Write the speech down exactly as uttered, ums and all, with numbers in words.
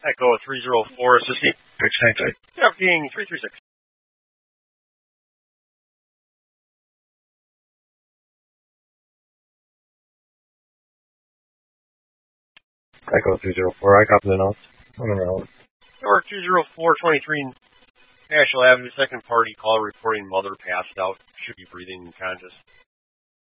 Echo three zero four, assisting. Yeah, being three three six. Echo three zero four, I copy the notes. On the road. Or two zero four twenty-three Asheville Avenue, second party call reporting mother passed out. Should be breathing and conscious.